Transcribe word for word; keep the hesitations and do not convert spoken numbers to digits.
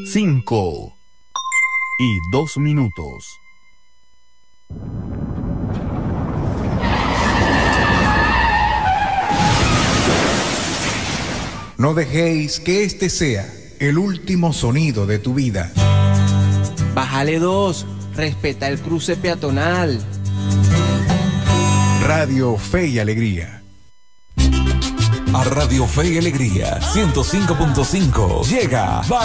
cinco y dos minutos. No dejéis que este sea el último sonido de tu vida. Bájale dos, respeta el cruce peatonal. Radio Fe y Alegría. A Radio Fe y Alegría ciento cinco punto cinco llega